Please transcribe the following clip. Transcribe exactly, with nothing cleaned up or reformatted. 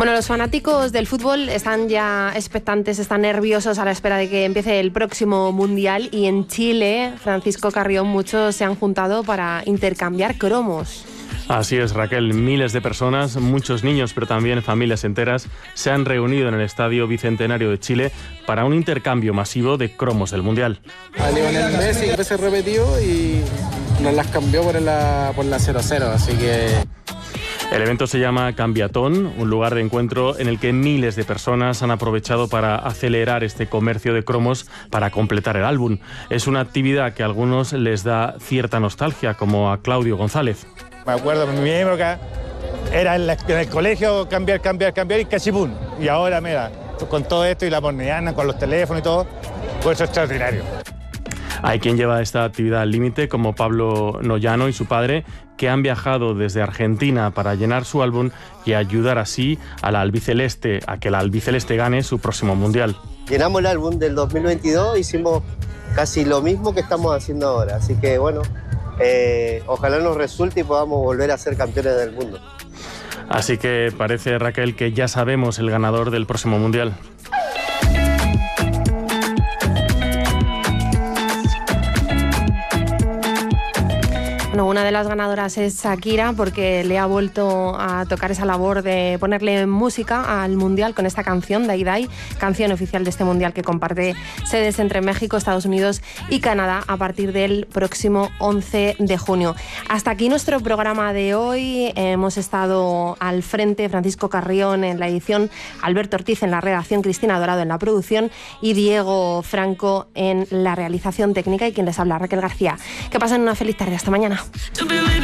Bueno, los fanáticos del fútbol están ya expectantes, están nerviosos a la espera de que empiece el próximo Mundial, y en Chile, Francisco Carrión, muchos se han juntado para intercambiar cromos. Así es, Raquel. Miles de personas, muchos niños, pero también familias enteras, se han reunido en el Estadio Bicentenario de Chile para un intercambio masivo de cromos del Mundial. A Lionel Messi se repetió y nos las cambió por la, por la cero cero, así que... El evento se llama Cambiatón, un lugar de encuentro en el que miles de personas han aprovechado para acelerar este comercio de cromos para completar el álbum. Es una actividad que a algunos les da cierta nostalgia, como a Claudio González. Me acuerdo, en mi época era en, la, en el colegio cambiar, cambiar, cambiar y cachipún. Y ahora, mira, con todo esto y la moderna, con los teléfonos y todo, pues eso es extraordinario. Hay quien lleva esta actividad al límite, como Pablo Noyano y su padre, que han viajado desde Argentina para llenar su álbum y ayudar así a la albiceleste, a que la albiceleste gane su próximo Mundial. Llenamos el álbum del dos mil veintidós, hicimos casi lo mismo que estamos haciendo ahora, así que bueno, eh, ojalá nos resulte y podamos volver a ser campeones del mundo. Así que parece, Raquel, que ya sabemos el ganador del próximo Mundial. Bueno, una de las ganadoras es Shakira, porque le ha vuelto a tocar esa labor de ponerle música al Mundial con esta canción, Day Day, canción oficial de este Mundial que comparte sedes entre México, Estados Unidos y Canadá a partir del próximo once de junio. Hasta aquí nuestro programa de hoy. Hemos estado al frente Francisco Carrión en la edición, Alberto Ortiz en la redacción, Cristina Dorado en la producción y Diego Franco en la realización técnica, y quien les habla, Raquel García. Que pasen una feliz tarde. Hasta mañana.